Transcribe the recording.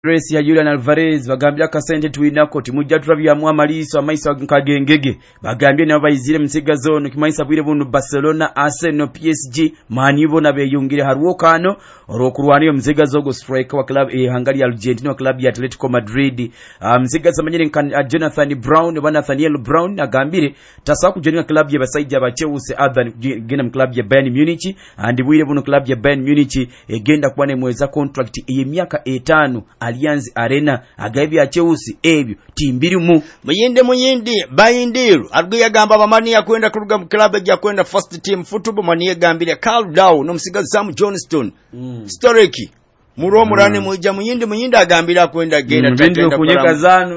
Race ya Julian Alvarez bagambya kasente tuinako timujja tulabyamu amaliso amaiso nkagengege bagambye nabo bayizire msiga zone kimaisa bwire bunu Barcelona, Arsenal, PSG, Man U na beyungire haruokano orokurwaniyo mziga zogo striker wa club Hungary Argentina wa club ya Atletico Madrid. Mziga zamanyire Jonathan Brown bana Nathaniel Brown agambire tasaku jenga club ya basajja bachewuse Adhan gena club ya Bayern Munich and bwire bunu club ya Bayern Munich egenda kwane mweza contract y'emyaka 5 Allianz Arena agabi acheusi ebyo timbiri mu muyinde bayindiru arguya gamba bamani yakwenda kuruga mu club ya kwenda first team football mani yagambira Carl Dow no musiga Sam Johnston Storeki muro murane mujja muyinde agambira kwenda genda tatenda kunyeka zanu